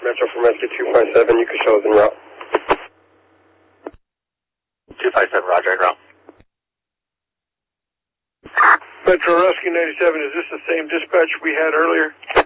Metro from Rescue 257, you can show us en route. 257, roger, en route. Metro Rescue 97, is this the same dispatch we had earlier?